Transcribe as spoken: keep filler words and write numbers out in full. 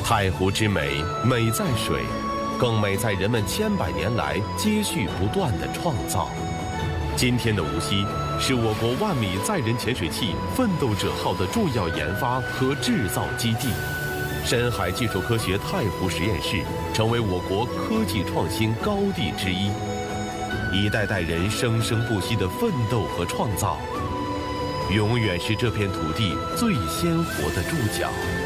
太湖之美，美在水，更美在人们千百年来接续不断的创造。今天的无锡是我国万米载人潜水器“奋斗者号”的重要研发和制造基地。深海技术科学太湖实验室成为我国科技创新高地之一。一代代人生生不息的奋斗和创造，永远是这片土地最鲜活的注脚。